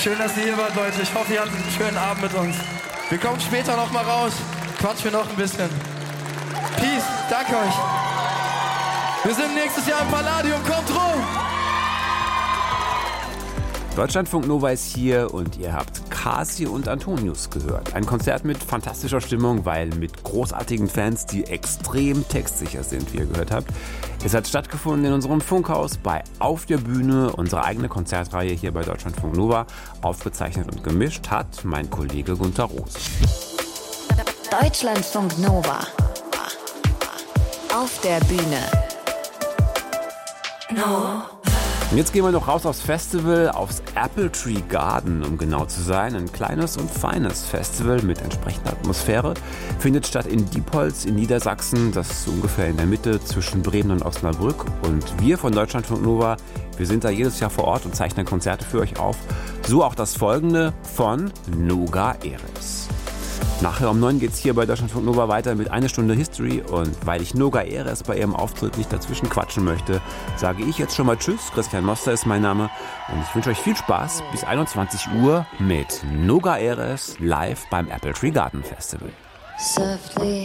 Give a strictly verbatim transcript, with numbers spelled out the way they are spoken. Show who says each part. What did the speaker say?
Speaker 1: Schön, dass ihr hier wart, Leute. Ich hoffe, ihr hattet einen schönen Abend mit uns. Wir kommen später noch mal raus. Quatschen wir noch ein bisschen. Peace. Danke euch. Wir sind nächstes Jahr im Palladium. Kommt rum!
Speaker 2: Deutschlandfunk Nova ist hier und ihr habt Kasi und Antonius gehört. Ein Konzert mit fantastischer Stimmung, weil mit großartigen Fans, die extrem textsicher sind, wie ihr gehört habt. Es hat stattgefunden in unserem Funkhaus bei Auf der Bühne, unsere eigene Konzertreihe hier bei Deutschlandfunk Nova. Aufgezeichnet und gemischt hat mein Kollege Gunther Roos.
Speaker 3: Deutschlandfunk Nova. Auf der Bühne.
Speaker 2: No. Und jetzt gehen wir noch raus aufs Festival, aufs Apple Tree Garden, um genau zu sein. Ein kleines und feines Festival mit entsprechender Atmosphäre. Findet statt in Diepholz in Niedersachsen. Das ist ungefähr in der Mitte zwischen Bremen und Osnabrück. Und wir von Deutschlandfunk Nova, wir sind da jedes Jahr vor Ort und zeichnen Konzerte für euch auf. So auch das folgende von Noga Erez. Nachher um neun geht's hier bei Deutschlandfunk Nova weiter mit einer Stunde History. Und weil ich Noga Erez bei ihrem Auftritt nicht dazwischen quatschen möchte, sage ich jetzt schon mal Tschüss. Christian Moster ist mein Name. Und ich wünsche euch viel Spaß bis einundzwanzig Uhr mit Noga Erez live beim Apple Tree Garden Festival.
Speaker 3: Softly